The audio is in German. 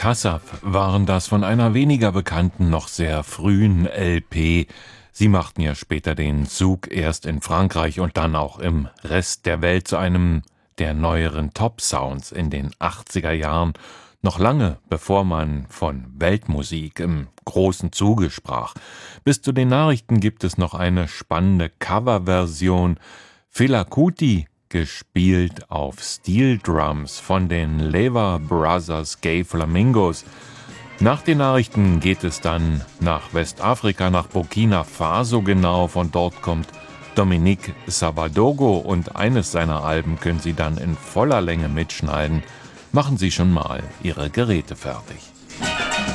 Kassav waren das von einer weniger bekannten, noch sehr frühen LP. Sie machten ja später den Zug erst in Frankreich und dann auch im Rest der Welt zu einem der neueren Top-Sounds in den 80er Jahren, noch lange bevor man von Weltmusik im großen Zuge sprach. Bis zu den Nachrichten gibt es noch eine spannende Coverversion. Fela Kuti, gespielt auf Steel Drums von den Lever Brothers Gay Flamingos. Nach den Nachrichten geht es dann nach Westafrika, nach Burkina Faso genau. Von dort kommt Dominique Sabadogo und eines seiner Alben können Sie dann in voller Länge mitschneiden. Machen Sie schon mal Ihre Geräte fertig.